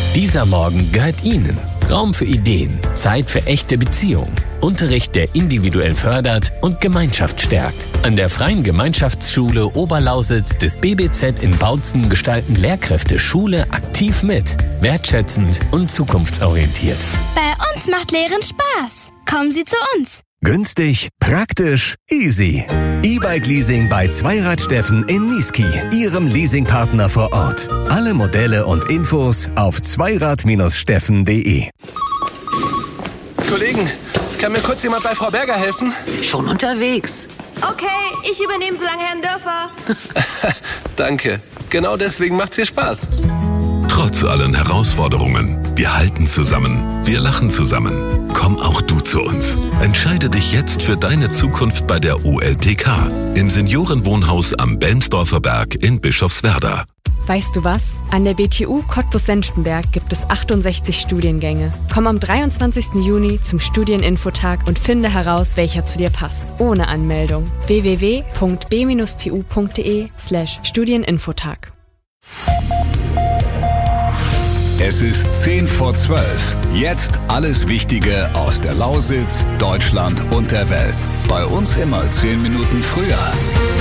Dieser Morgen gehört Ihnen. Raum für Ideen, Zeit für echte Beziehungen. Unterricht, der individuell fördert und Gemeinschaft stärkt. An der Freien Gemeinschaftsschule Oberlausitz des BBZ in Bautzen gestalten Lehrkräfte Schule aktiv mit. Wertschätzend und zukunftsorientiert. Bei uns macht Lehren Spaß. Kommen Sie zu uns. Günstig, praktisch, easy. E-Bike-Leasing bei Zweirad Steffen in Niesky, Ihrem Leasingpartner vor Ort. Alle Modelle und Infos auf zweirad-steffen.de. Kollegen, kann mir kurz jemand bei Frau Berger helfen? Schon unterwegs. Okay, ich übernehme so lange Herrn Dörfer. Danke. Genau deswegen macht's hier Spaß. Trotz allen Herausforderungen, wir halten zusammen, wir lachen zusammen. Komm auch du zu uns. Entscheide dich jetzt für deine Zukunft bei der OLPK im Seniorenwohnhaus am Belmsdorfer Berg in Bischofswerda. Weißt du was? An der BTU Cottbus-Senftenberg gibt es 68 Studiengänge. Komm am 23. Juni zum Studieninfotag und finde heraus, welcher zu dir passt. Ohne Anmeldung. www.b-tu.de/Studieninfotag. Es ist 11:10. Jetzt alles Wichtige aus der Lausitz, Deutschland und der Welt. Bei uns immer 10 Minuten früher.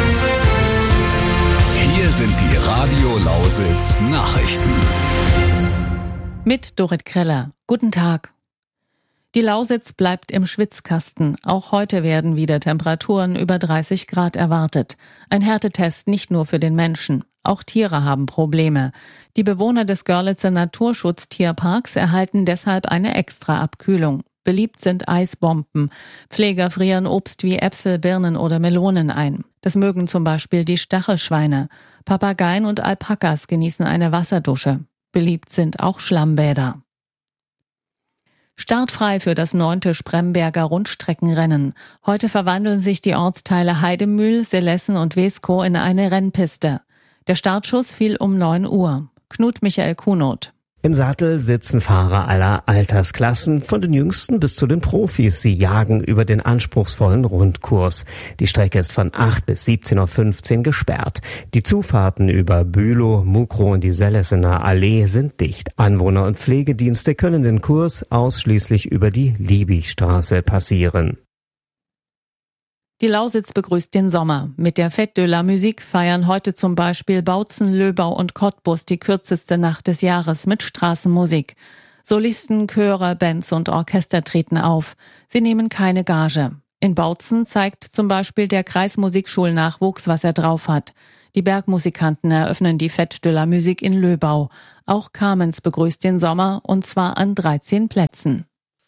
Hier sind die Radio Lausitz Nachrichten. Mit Dorit Kreller. Guten Tag. Die Lausitz bleibt im Schwitzkasten. Auch heute werden wieder Temperaturen über 30 Grad erwartet. Ein Härtetest nicht nur für den Menschen. Auch Tiere haben Probleme. Die Bewohner des Görlitzer Naturschutztierparks erhalten deshalb eine Extra-Abkühlung. Beliebt sind Eisbomben. Pfleger frieren Obst wie Äpfel, Birnen oder Melonen ein. Das mögen zum Beispiel die Stachelschweine. Papageien und Alpakas genießen eine Wasserdusche. Beliebt sind auch Schlammbäder. Startfrei für das 9. Spremberger Rundstreckenrennen. Heute verwandeln sich die Ortsteile Heidemühl, Selessen und Weskow in eine Rennpiste. Der Startschuss fiel um 9 Uhr. Knut Michael Kunoth. Im Sattel sitzen Fahrer aller Altersklassen, von den Jüngsten bis zu den Profis. Sie jagen über den anspruchsvollen Rundkurs. Die Strecke ist von 8 bis 17:15 Uhr gesperrt. Die Zufahrten über Bülow, Mukrow und die Selessener Allee sind dicht. Anwohner und Pflegedienste können den Kurs ausschließlich über die Liebigstraße passieren. Die Lausitz begrüßt den Sommer. Mit der Fête de la Musique feiern heute zum Beispiel Bautzen, Löbau und Cottbus die kürzeste Nacht des Jahres mit Straßenmusik. Solisten, Chöre, Bands und Orchester treten auf. Sie nehmen keine Gage. In Bautzen zeigt zum Beispiel der Kreismusikschulnachwuchs, was er drauf hat. Die Bergmusikanten eröffnen die Fête de la Musique in Löbau. Auch Kamenz begrüßt den Sommer, und zwar an 13 Plätzen.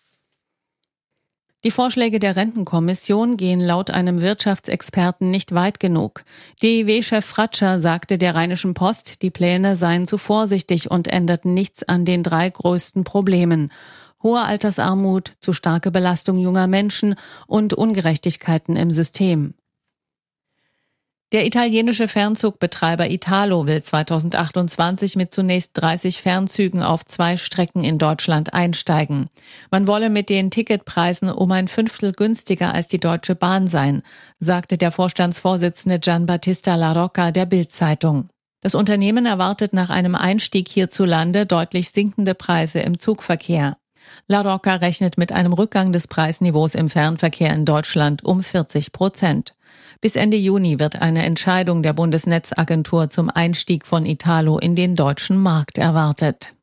Die Vorschläge der Rentenkommission gehen laut einem Wirtschaftsexperten nicht weit genug. DIW-Chef Fratscher sagte der Rheinischen Post, die Pläne seien zu vorsichtig und änderten nichts an den 3 größten Problemen: hohe Altersarmut, zu starke Belastung junger Menschen und Ungerechtigkeiten im System. Der italienische Fernzugbetreiber Italo will 2028 mit zunächst 30 Fernzügen auf 2 Strecken in Deutschland einsteigen. Man wolle mit den Ticketpreisen um ein 1/5 günstiger als die Deutsche Bahn sein, sagte der Vorstandsvorsitzende Gianbattista La Rocca der Bild-Zeitung. Das Unternehmen erwartet nach einem Einstieg hierzulande deutlich sinkende Preise im Zugverkehr. La Rocca rechnet mit einem Rückgang des Preisniveaus im Fernverkehr in Deutschland um 40%. Bis Ende Juni wird eine Entscheidung der Bundesnetzagentur zum Einstieg von Italo in den deutschen Markt erwartet.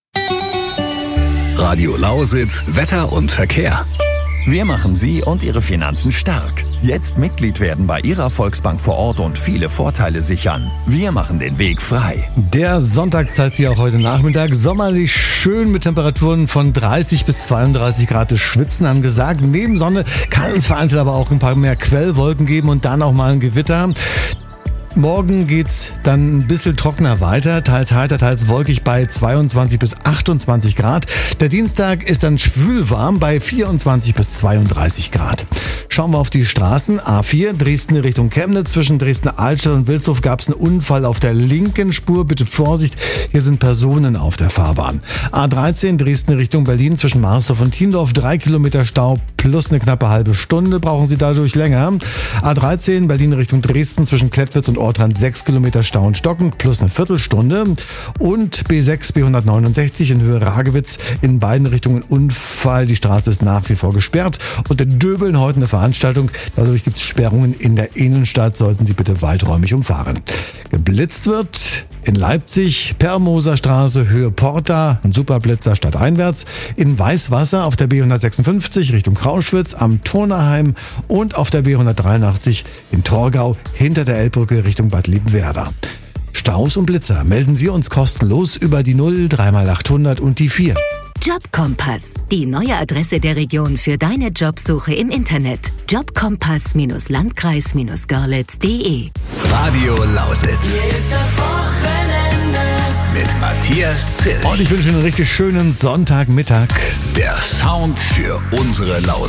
Radio Lausitz, Wetter und Verkehr. Wir machen Sie und Ihre Finanzen stark. Jetzt Mitglied werden bei Ihrer Volksbank vor Ort und viele Vorteile sichern. Wir machen den Weg frei. Der Sonntag zeigt sich auch heute Nachmittag sommerlich schön mit Temperaturen von 30 bis 32 Grad Schwitzen angesagt. Neben Sonne kann es vereinzelt aber auch ein paar mehr Quellwolken geben und dann auch mal ein Gewitter. Morgen geht's dann ein bisschen trockener weiter, teils heiter, teils wolkig bei 22 bis 28 Grad. Der Dienstag ist dann schwülwarm bei 24 bis 32 Grad. Schauen wir auf die Straßen. A4 Dresden Richtung Chemnitz. Zwischen Dresdner Altstadt und Wilsdorf gab es einen Unfall auf der linken Spur. Bitte Vorsicht, hier sind Personen auf der Fahrbahn. A13 Dresden Richtung Berlin. Zwischen Marsdorf und Thiendorf 3 Kilometer Stau plus eine knappe halbe Stunde. Brauchen Sie dadurch länger. A13 Berlin Richtung Dresden. Zwischen Klettwitz und Ortrand 6 Kilometer Stau und Stocken plus eine Viertelstunde. Und B6 B169 in Höhe Ragewitz. In beiden Richtungen Unfall. Die Straße ist nach wie vor gesperrt. Und in Döbeln heute eine Veranstaltung. Dadurch gibt es Sperrungen in der Innenstadt. Sollten Sie bitte weiträumig umfahren. Geblitzt wird in Leipzig, Permoser Straße, Höhe Porta, ein Superblitzer stadteinwärts. In Weißwasser auf der B156 Richtung Krauschwitz, am Turnerheim und auf der B183 in Torgau hinter der Elbbrücke Richtung Bad Liebenwerda. Staus und Blitzer melden Sie uns kostenlos über die 0 3x800 und die 4. Jobkompass, die neue Adresse der Region für deine Jobsuche im Internet. Jobkompass-Landkreis-Görlitz.de. Radio Lausitz. Hier ist das Wochenende mit Matthias Zill. Und ich wünsche Ihnen einen richtig schönen Sonntagmittag. Der Sound für unsere Lausitz.